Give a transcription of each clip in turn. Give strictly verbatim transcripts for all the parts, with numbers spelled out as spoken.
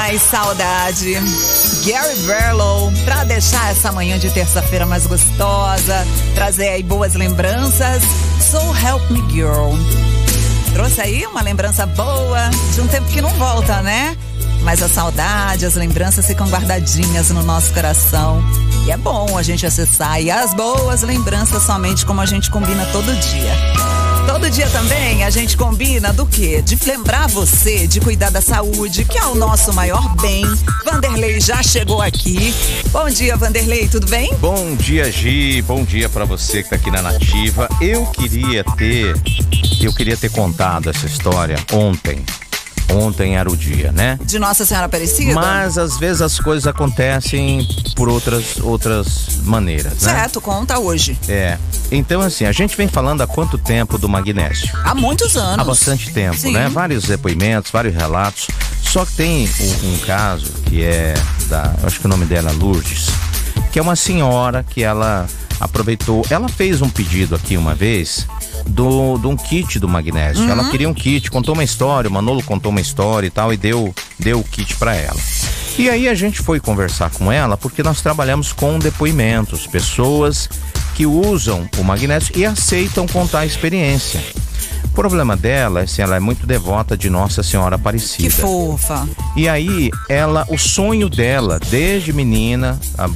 Ai, saudade. Gary Barlow, pra deixar essa manhã de terça-feira mais gostosa, trazer aí boas lembranças. So Help Me Girl. Trouxe aí uma lembrança boa de um tempo que não volta, né? Mas a saudade, as lembranças ficam guardadinhas no nosso coração. E é bom a gente acessar e as boas lembranças somente como a gente combina todo dia. Todo dia também a gente combina do quê? De lembrar você de cuidar da saúde, que é o nosso maior bem. Vanderlei já chegou aqui. Bom dia, Vanderlei, tudo bem? Bom dia, Gi. Bom dia pra você que tá aqui na Nativa. Eu queria ter, eu queria ter contado essa história ontem. Ontem era o dia, né? De Nossa Senhora Aparecida? Mas às vezes as coisas acontecem por outras, outras maneiras, né? Certo, conta hoje. É. Então, assim, a gente vem falando há quanto tempo do magnésio? Há muitos anos. Há bastante tempo, Sim. né? Vários depoimentos, vários relatos. Só que tem um, um caso que é da, eu acho que o nome dela é Lourdes, que é uma senhora que ela aproveitou, ela fez um pedido aqui uma vez do, de um kit do magnésio. Uhum. Ela queria um kit, contou uma história, o Manolo contou uma história e tal, e deu, deu o kit pra ela. E aí a gente foi conversar com ela porque nós trabalhamos com depoimentos, pessoas que usam o magnésio e aceitam contar a experiência. O problema dela é assim, ela é muito devota de Nossa Senhora Aparecida. Que fofa. E aí, ela, o sonho dela, desde menina,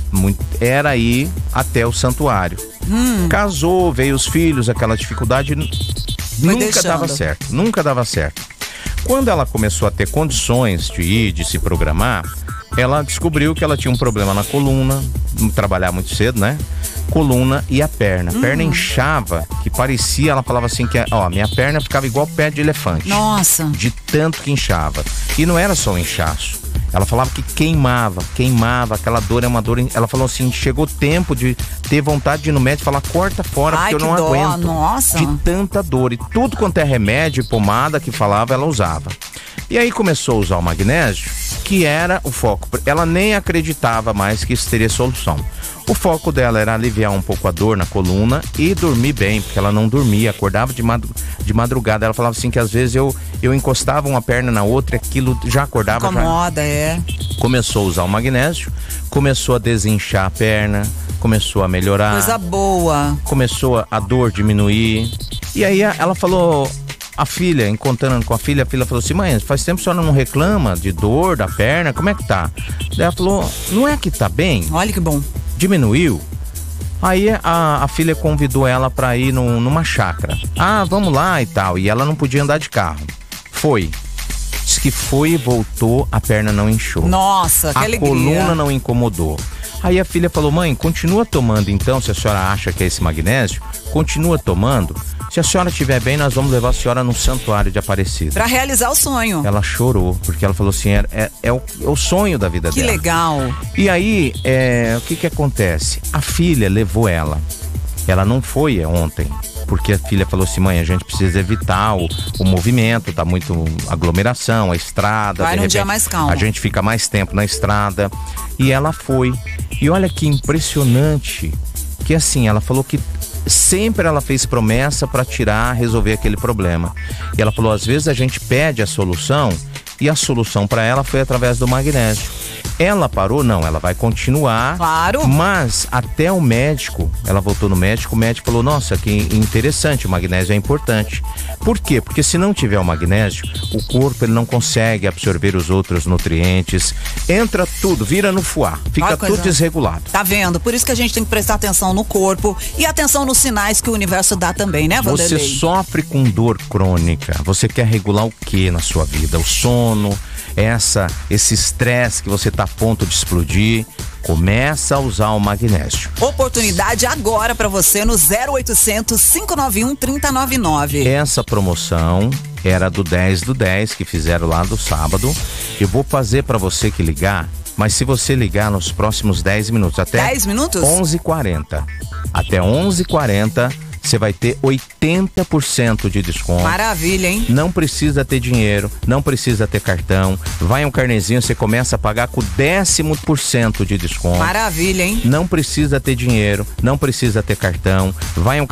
era ir até o santuário. Hum. Casou, veio os filhos, aquela dificuldade, Foi nunca deixando. dava certo, nunca dava certo. Quando ela começou a ter condições de ir, de se programar, ela descobriu que ela tinha um problema na coluna, trabalhar muito cedo, né? Coluna e a perna. A hum. perna inchava, que parecia, ela falava assim que, ó, minha perna ficava igual pé de elefante. Nossa. De tanto que inchava. E não era só um inchaço. Ela falava que queimava, queimava, aquela dor é uma dor. Ela falou assim, chegou o tempo de ter vontade de ir no médico e falar, corta fora, Ai, porque eu não dó, aguento. Nossa. De tanta dor. E tudo quanto é remédio e pomada que falava, ela usava. E aí começou a usar o magnésio, que era o foco. Ela nem acreditava mais que isso teria solução. O foco dela era aliviar um pouco a dor na coluna e dormir bem, porque ela não dormia, acordava de, madru- de madrugada. Ela falava assim que às vezes eu, eu encostava uma perna na outra e aquilo já acordava. Incomoda, já... é. Começou a usar o magnésio, começou a desinchar a perna, começou a melhorar. Coisa boa. Começou a, a dor diminuir. E aí a, ela falou... A filha, encontrando com a filha, a filha falou assim, mãe, faz tempo que a senhora não reclama de dor da perna, como é que tá? Daí ela falou, não é que tá bem? Olha que bom. Diminuiu? Aí a, a filha convidou ela pra ir no, numa chácara. Ah, vamos lá e tal. E ela não podia andar de carro. Foi. Diz que foi e voltou, a perna não inchou. Nossa, que a alegria. A coluna não incomodou. Aí a filha falou, mãe, continua tomando então, se a senhora acha que é esse magnésio, continua tomando. Se a senhora estiver bem, nós vamos levar a senhora no santuário de Aparecida. Pra realizar o sonho. Ela chorou, porque ela falou assim, é, é, é, o, é o sonho da vida que dela. Que legal. E aí, é, o que que acontece? A filha levou ela. Ela não foi ontem, porque a filha falou assim, mãe, a gente precisa evitar o, o movimento, tá muito aglomeração, a estrada. Vai de num repente, dia mais calmo. A gente fica mais tempo na estrada. E ela foi. E olha que impressionante, que assim, ela falou que sempre ela fez promessa para tirar, resolver aquele problema. E ela falou, às vezes a gente pede a solução e a solução para ela foi através do magnésio. Ela parou? Não, ela vai continuar. Claro. Mas até o médico, ela voltou no médico, o médico falou, nossa, que interessante, o magnésio é importante. Por quê? Porque se não tiver o magnésio, o corpo ele não consegue absorver os outros nutrientes, entra tudo, vira no foie, fica tudo desregulado. Tá vendo? Por isso que a gente tem que prestar atenção no corpo e atenção nos sinais que o universo dá também, né, Vanderlei? Você sofre com dor crônica, você quer regular o que na sua vida? O sono, essa, esse estresse que você tá a ponto de explodir, começa a usar o magnésio. Oportunidade agora para você no zero oitocentos, cinco nove um, três zero nove nove. Essa promoção era do dez do dez que fizeram lá do sábado. Eu vou fazer para você que ligar, mas se você ligar nos próximos dez minutos, até dez minutos? onze e quarenta. Até onze e quarenta você vai ter oitenta por cento de desconto. Maravilha, hein? Não precisa ter dinheiro, não precisa ter cartão. Vai um carnezinho, você começa a pagar com décimo por cento de desconto. Maravilha, hein? Não precisa ter dinheiro, não precisa ter cartão. Vai um